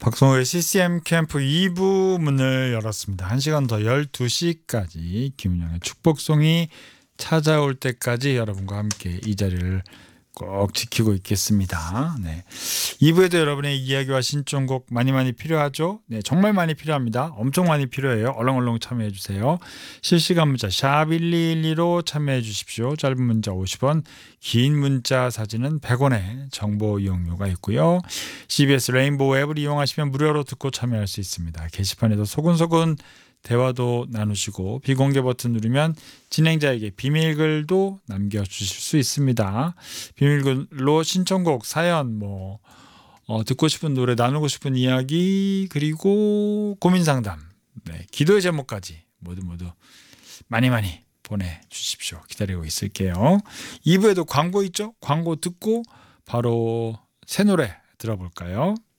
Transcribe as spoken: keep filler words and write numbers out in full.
박성호의 씨씨엠 캠프 이 부 문을 열었습니다. 한 시간 더 열두 시까지 김은영의 축복송이 찾아올 때까지 여러분과 함께 이 자리를 꼭 지키고 있겠습니다. 네. 이 부에도 여러분의 이야기와 신청곡 많이 많이 필요하죠? 네, 정말 많이 필요합니다. 엄청 많이 필요해요. 얼렁얼렁 참여해 주세요. 실시간 문자 샵 일이일이로 참여해 주십시오. 짧은 문자 오십 원, 긴 문자 사진은 백 원의 정보 이용료가 있고요. 씨비에스 레인보우 앱을 이용하시면 무료로 듣고 참여할 수 있습니다. 게시판에도 소근소근 대화도 나누시고 비공개 버튼 누르면 진행자에게 비밀글도 남겨주실 수 있습니다. 비밀글로 신청곡, 사연, 뭐 어, 듣고 싶은 노래, 나누고 싶은 이야기, 그리고 고민상담, 네, 기도의 제목까지 모두 모두 많이 많이 보내주십시오. 기다리고 있을게요. 이 부에도 광고 있죠? 광고 듣고 바로 새 노래 들어볼까요?